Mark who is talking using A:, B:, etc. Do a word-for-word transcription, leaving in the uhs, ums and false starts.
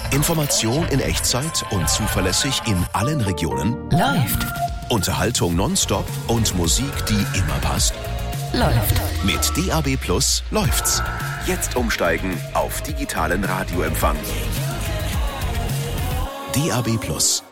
A: Information in Echtzeit und zuverlässig in allen Regionen.
B: Läuft.
A: Unterhaltung nonstop und Musik, die immer passt.
B: Läuft.
A: Mit D A B Plus läuft's. Jetzt umsteigen auf digitalen Radioempfang. D A B Plus.